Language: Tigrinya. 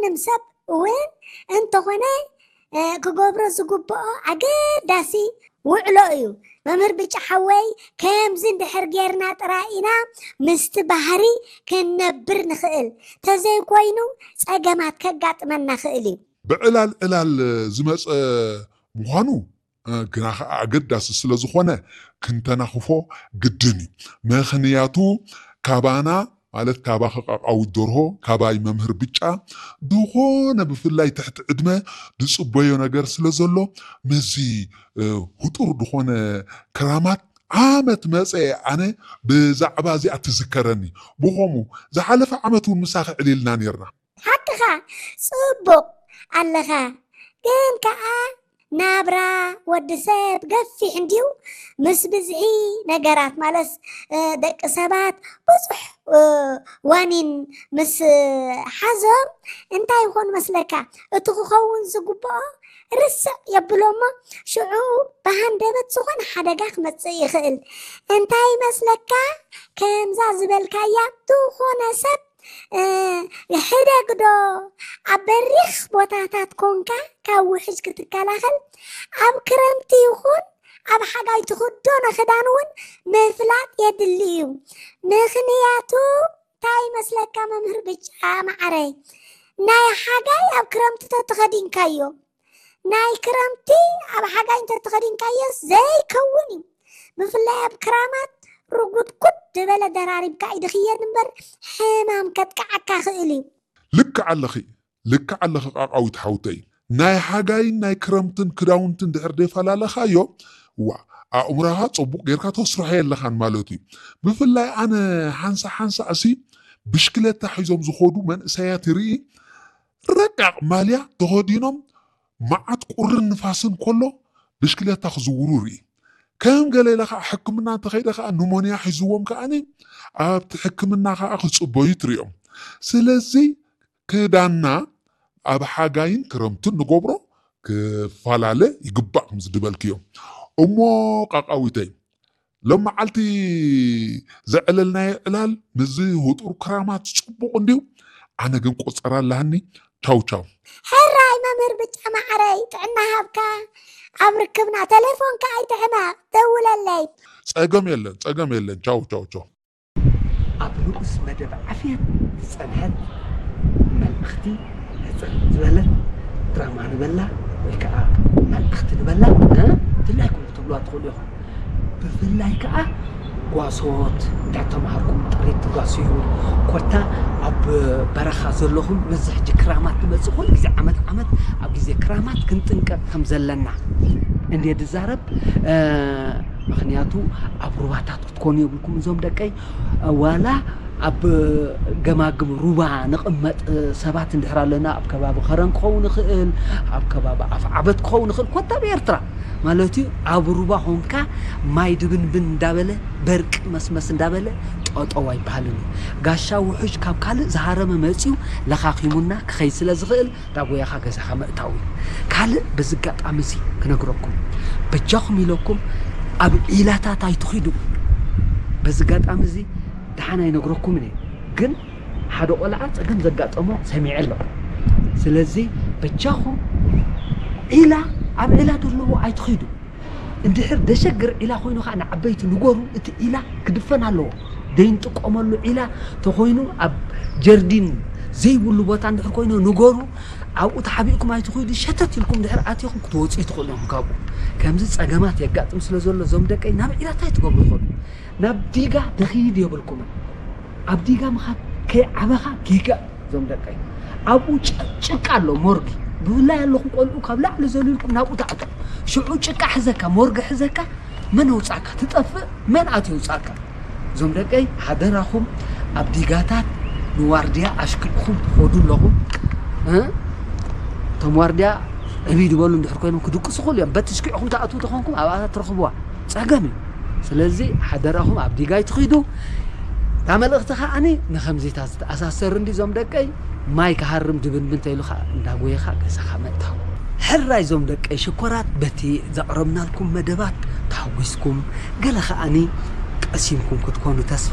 ማንም ሰብ እውን እንተኾነ ክገብሮ ዝግብኦ ኣገዳሲ ውዕሎ እዩ መምህር ብጫሓወይ ከምዚ እንድሕር ጌርና ጥራኢና ምስቲ ባህሪ ክንነብር ንኽእል ተዘይ ኮይኑ ፀገማት ከጋጥመና ክእል እዩ ብዕላል ዕላል ዝመፀ ምዃኑ ግና ከዓ ኣገዳሲ ስለ ዝኾነ ክንተናኽፎ ግድን እዩ ምኽንያቱ ካባና ማለት ካባ ኸቃቃዊ ደርሆ ካባይ መምህር ብጫ ብኾነ ብፍላይ ትሕቲ ዕድመ ዝፅበዮ ነገር ስለ ዘሎ መዚ ህጡር ዝኾነ ክራማት ዓመት መፀ ኣነ ብዛዕባ እዚኣ ትዝከረኒ ብኸምኡ ዝሓለፈ ዓመት እውን ምሳኺ ዕሊልና ነርና ሓቅኻ ፅቡቕ ኣለኻ ግን ከዓ ናብራ ወዲ ሰብ ገፊሕ እንዲሁ ምስ ብዝሒ ነገራት ማለት ደቂ ሰባት ብዙሕ ዋኒን ምስ ሓዞም እንታይ ይኾን መስለካ እቲ ክኸውን ዝግብኦ ርስዕ የብሎሞ ሽዑ ብሃንደበት ዝኾነ ሓደጋ ክመፅእ ይኽእል እንታይ መስለካ ከምዛ ዝበልካያ ዝኾነ ሰብ ሕደግዶ ኣብ በሪኽ ቦታታት ኮንካ ካብ ውሕጅ ክትከላኸል ኣብ ክረምቲ ይኹን ኣብ ሓጋይ ትኽደኖ ክዳን እውን ምፍላጥ የድሊ እዩ ምኽንያቱ እንታይ መስለካ መምህር ብጫ ማዕረይ ናይ ሓጋይ ኣብ ክረምቲ ተተኸዲንካዮ ናይ ክረምቲ ኣብ ሓጋይ ተተኸዲንካዮስ ዘይከውን እዩ ብፍላይ ኣብ ክራማት ርጉድጉድ ዝበለ ደራሪብካ ኢድኽየድ እምበር ሕማም ከጥቅዓካ ክእል እዩ ልክዕ ኣለኺ ቃቃዊት ሓውተይ ናይ ሓጋይን ናይ ክረምትን ክዳውንትን ድሕር ደይፈላለኻዮ ዋ ኣእምሮኻ ፅቡቕ ጌርካ ተስርሖ የለኻን ማለት እዩ ብፍላይ ኣነ ሓንሳ እሲ ብሽክሌታ ሒዞም ዝኸዱ መንእሰያት ይርኢ ረቃቕ ማልያ ተኸዲኖም መዓት ቁርን ንፋስን ከሎ ብሽክሌታ ክዝውሩ ርኢ ከም ገሌለ ከዓ ሕክምና እንተኸይደ ከዓ ኑሞንያ ሒዝዎም ከዓኒ ኣብቲ ሕክምና ከዓ ክፅበዩ ትሪኦም ስለዚ ክዳና ኣብ ሓጋይን ክረምትን ንገብሮ ክፈላለ ይግባእ ከም ዝድበልክዮም እሞ ቃቃዊተይ ሎመዓልቲ ዘዕለልናዮ ዕላል ምዝ ህጡር ክራማት ፅቡቕ እንዲሁ ኣነ ግን ቆፀራ ኣለሃኒ ቻው ሕራይ መምህር ብጫ ማዕረይ ጥዕና ሃብካ ኣብ ርክብና ቴሌፎንካ ኣይትሕማቕ ደውለለይ ፀገም የለን ቻው ኣብ ንኡስ መደብ ዓፍየት ዝፀንሐት መልእኽቲ ዝበለት ድራማ ንበላ ወይ ከዓ መልእኽቲ ንበላ ትላይኩም ትብሏ ትኽእሉ ኢኹም ብፍላይ ከዓ ጓሶት እንዳተማሃርኩም ጥሪት ትጓስዩ ኮታ ኣብ በረኻ ዘለኹም መዚ ሕጂ ክራማት ትመፅእ ኩሉ ግዜ ዓመት ኣብ ግዜ ክራማት ክንጥንቀቕ ከም ዘለና እንዴት ዝዛረብ ምክንያቱ ኣብ ሩባታት ክትኮኑ የብልኩም እዞም ደቀይ ዋላ ኣብ ገማግም ሩባ ንቕመጥ ሰባት እንድሕር ኣለና ኣብ ከባቢ ኸረን ክኸውን ይኽእል ኣብ ከባቢ ኣፍዓበት ክኸውን ይኽእል ኮታ ብኤርትራ ማለት እዩ ኣብ ሩባ ኾንካ ማይ ድብንብን እንዳበለ በርቂ መስመስ እንዳበለ ጠጠዋ ይበሃልን ጋሻ ውሕጅ ካብ ካልእ ዝሃረመ መፂኡ ለኻኺሙና ክኸይ ስለ ዝኽእል ዳጎያኻ ገዛኻ መእታዊ ካልእ ብዝጋጣሚ እዚ ክነግረኩም በጃኹም ኢለኩም ኣብ ዒላታት ኣይትኺዱ ብዝጋጣሚ እዚ ድሓና ይነግረኩም እየ ግን ሓደ ቆልዓ ፀገም ዘጋጠሞ ሰሚዐ ኣሎ ስለዚ በጃኹም ዒላ ኣብ ዒላ ደለዎ ኣይትኺዱ እንድሕር ደሸግር ዒላ ኮይኑ ከዓ ንዓበይቲ ንገሩ እቲ ዒላ ክድፈን ኣለዎ ደይንጥቀመሉ ዒላ ተኾይኑ ኣብ ጀርዲን ዘይብሉ ቦታ እንድሕር ኮይኑ ንገሩ ኣብኡ ተሓቢእኩም ኣይትኺዱ ሸተት ኢልኩም ድሕር ኣትይኹም ክትወፅኡ ትኽእሉ ኢኹም ካብኡ ከምዚ ፀገማት የጋጥም ስለ ዘሎ ዞም ደቀይ ናብ ዒላታ ይትገብሩ ይኽእሉ ናብ ዲጋ ደኺድ የብልኩም ኣብ ዲጋ ምኻድ ከይዓበኻ ጌጋ ዞም ደቀይ ኣብኡ ጭቃ ኣሎ ሞርጊ ብፍላይ ኣለኹም ቆልዑ ካብ ላዕሊ ዘልልኩም ናብኡ ተኣቱ ሽዑ ጭቃ ሕዘካ ሞርጊ ሕዘካ መን ኣውፃእካ ትጠፍእ መን ኣትዩ ኣውፃእካ ዞም ደቀይ ሓደራኹም ኣብ ዲጋታት ንዋርድያ ኣሽክልኩም ትኸዱ ኣለኹም እቶም ዋርድያ ዕብይ ድበሉ እንድሕር ኮይኖም ክድቅሱ ይኽእሉ እዮም በትሽኪዕኹም ተኣትዉ ተኾንኩም ኣብኣ ትረኽብዋ ፀገም እዩ ስለዚ ሓደራኹም ኣብ ዲጋ ይትኺዱ እታ መልእኽቲ ከዓኒ ንከምዚታት ዝተኣሳሰር እንዲ ዞም ደቀይ ማይ ክሃርም ድብንብን ተኢሉኻ እንዳጎየኻ ገዛኻ መእታው ሕራይ ዞም ደቀይ ሽኮራት በቲ ዘቕረብናልኩም መደባት ታሓጒስኩም ገለ ከዓኒ ቀሲምኩም ክትኮኑ ተስፋ